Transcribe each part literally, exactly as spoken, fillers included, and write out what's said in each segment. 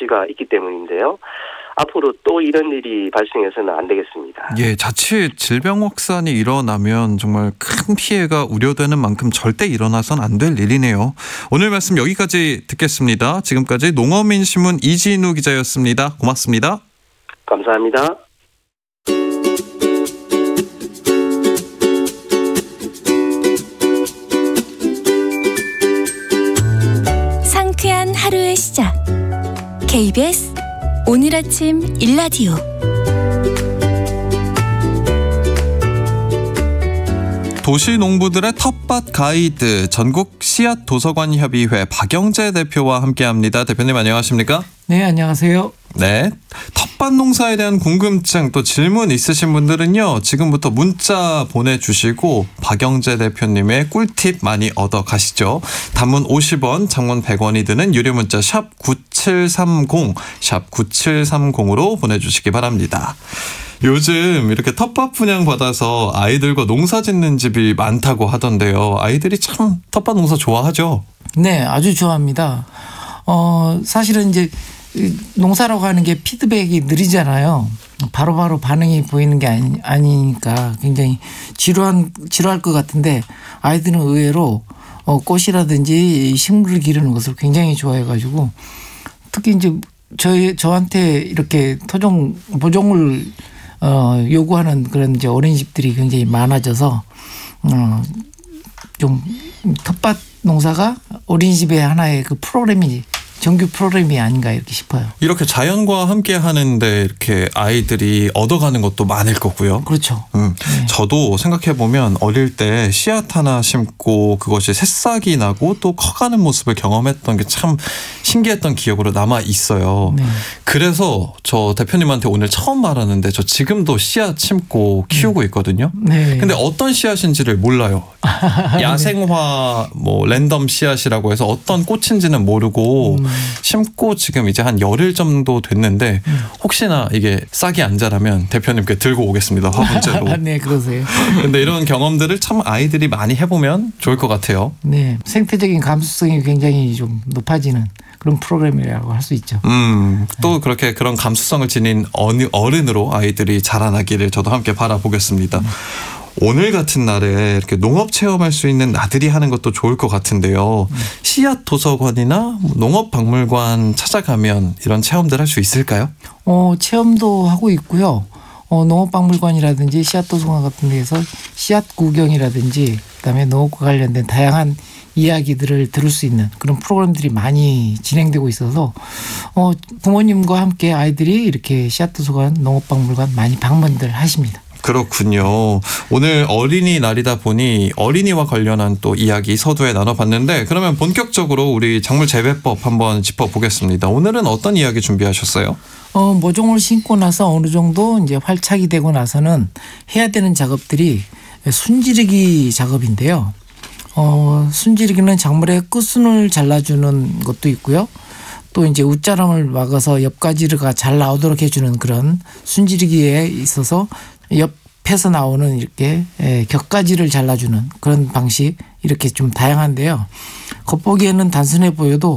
조치가 있기 때문인데요. 앞으로 또 이런 일이 발생해서는 안 되겠습니다. 예, 자칫 질병 확산이 일어나면 정말 큰 피해가 우려되는 만큼 절대 일어나선 안 될 일이네요. 오늘 말씀 여기까지 듣겠습니다. 지금까지 농어민신문 이진우 기자였습니다. 고맙습니다. 감사합니다. 상쾌한 하루의 시작. 케이비에스 오늘 아침 일라디오. 도시농부들의 텃밭 가이드 전국 씨앗 도서관 협의회 박영재 대표와 함께합니다. 대표님 안녕하십니까? 네, 안녕하세요. 네, 텃밭 농사에 대한 궁금증 또 질문 있으신 분들은요 지금부터 문자 보내주시고 박영재 대표님의 꿀팁 많이 얻어 가시죠. 단문 오십 원, 장문 백 원이 드는 유료 문자 샵 구칠삼공 샵 구칠삼공으로 보내주시기 바랍니다. 요즘 이렇게 텃밭 분양 받아서 아이들과 농사 짓는 집이 많다고 하던데요. 아이들이 참 텃밭 농사 좋아하죠? 네, 아주 좋아합니다. 어, 사실은 이제 농사라고 하는 게 피드백이 느리잖아요. 바로바로 반응이 보이는 게 아니, 아니니까 굉장히 지루한, 지루할 것 같은데 아이들은 의외로 어, 꽃이라든지 식물을 기르는 것을 굉장히 좋아해가지고 특히 이제 저희, 저한테 이렇게 토종, 모종을 어, 요구하는 그런 이제 어린이집들이 굉장히 많아져서 어, 좀 텃밭 농사가 어린이집의 하나의 그 프로그램이 정규 프로그램이 아닌가 이렇게 싶어요. 이렇게 자연과 함께 하는데 이렇게 아이들이 얻어가는 것도 많을 거고요. 그렇죠. 음, 네. 저도 생각해보면 어릴 때 씨앗 하나 심고 그것이 새싹이 나고 또 커가는 모습을 경험했던 게 참 신기했던 기억으로 남아 있어요. 네. 그래서 저 대표님한테 오늘 처음 말하는데 저 지금도 씨앗 심고 키우고 있거든요. 네. 근데 어떤 씨앗인지를 몰라요. 야생화 뭐 랜덤 씨앗이라고 해서 어떤 꽃인지는 모르고 음. 심고 지금 이제 한 열흘 정도 됐는데 혹시나 이게 싹이 안 자라면 대표님께 들고 오겠습니다. 화분째로. 네, 그러세요. 근데 이런 경험들을 참 아이들이 많이 해보면 좋을 것 같아요. 네, 생태적인 감수성이 굉장히 좀 높아지는 그런 프로그램이라고 할 수 있죠. 음, 또 그렇게 그런 감수성을 지닌 어느 어른으로 아이들이 자라나기를 저도 함께 바라보겠습니다. 음. 오늘 같은 날에 이렇게 농업 체험할 수 있는 나들이 하는 것도 좋을 것 같은데요. 음. 씨앗 도서관이나 농업 박물관 찾아가면 이런 체험들 할 수 있을까요? 어, 체험도 하고 있고요. 어, 농업 박물관이라든지 씨앗 도서관 같은 데에서 씨앗 구경이라든지 그다음에 농업과 관련된 다양한 이야기들을 들을 수 있는 그런 프로그램들이 많이 진행되고 있어서 어, 부모님과 함께 아이들이 이렇게 씨앗 도서관, 농업 박물관 많이 방문들 하십니다. 그렇군요. 오늘 어린이날이다 보니 어린이와 관련한 또 이야기 서두에 나눠봤는데 그러면 본격적으로 우리 작물 재배법 한번 짚어보겠습니다. 오늘은 어떤 이야기 준비하셨어요? 어, 모종을 심고 나서 어느 정도 이제 활착이 되고 나서는 해야 되는 작업들이 순지르기 작업인데요. 어, 순지르기는 작물의 끝순을 잘라주는 것도 있고요. 또 이제 웃자람을 막아서 옆가지가 잘 나오도록 해주는 그런 순지르기에 있어서 옆에서 나오는 이렇게 격가지를 잘라주는 그런 방식 이렇게 좀 다양한데요. 겉보기에는 단순해 보여도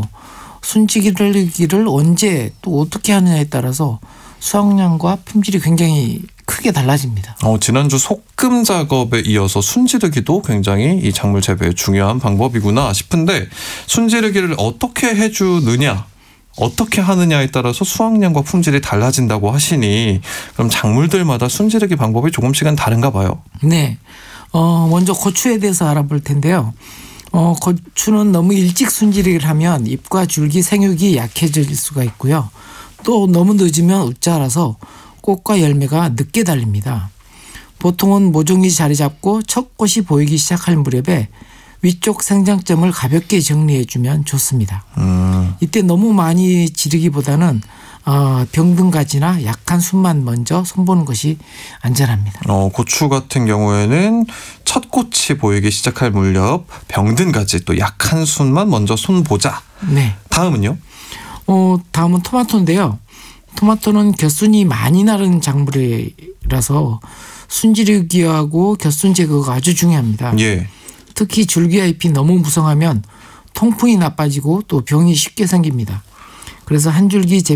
순지르기를 언제 또 어떻게 하느냐에 따라서 수확량과 품질이 굉장히 크게 달라집니다. 어, 지난주 속금 작업에 이어서 순지르기도 굉장히 이 작물 재배의 중요한 방법이구나 싶은데 순지르기를 어떻게 해주느냐 어떻게 하느냐에 따라서 수확량과 품질이 달라진다고 하시니 그럼 작물들마다 순지르기 방법이 조금씩은 다른가 봐요. 네. 어, 먼저 고추에 대해서 알아볼 텐데요. 어, 고추는 너무 일찍 순지르기를 하면 잎과 줄기 생육이 약해질 수가 있고요. 또 너무 늦으면 웃자라서 꽃과 열매가 늦게 달립니다. 보통은 모종이 자리 잡고 첫 꽃이 보이기 시작할 무렵에 위쪽 생장점을 가볍게 정리해주면 좋습니다. 음. 이때 너무 많이 지르기보다는 어, 병든가지나 약한 순만 먼저 손보는 것이 안전합니다. 어, 고추 같은 경우에는 첫 꽃이 보이기 시작할 무렵 병든가지 또 약한 순만 먼저 손보자. 네. 다음은요? 어, 다음은 토마토인데요. 토마토는 곁순이 많이 나는 작물이라서 순지르기하고 곁순 제거가 아주 중요합니다. 예. 특히 줄기와 잎이 너무 무성하면 통풍이 나빠지고 또 병이 쉽게 생깁니다. 그래서 한 줄기